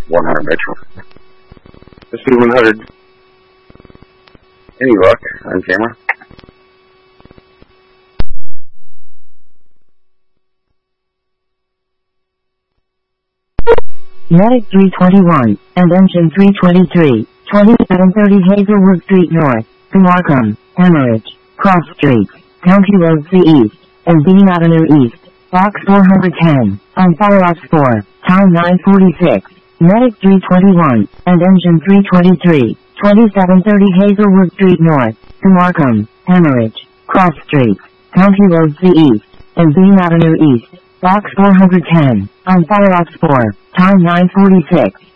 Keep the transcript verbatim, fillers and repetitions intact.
one hundred Metro. Let's do one hundred. Any luck on camera? Medic three twenty-one, and engine three twenty-three, twenty-seven thirty Hazelwood Street North, Markham, Hemorrhage, Cross Street, County Road C East, and Bean Avenue East, Box four hundred ten, on follow-ups for, time nine forty-six, Medic three twenty-one, and engine three twenty-three, twenty-seven thirty Hazelwood Street North, Markham, Hemorrhage, Cross Street, County Road C East, and Bean Avenue East, Box four hundred ten, on follow-ups for, time nine forty-six.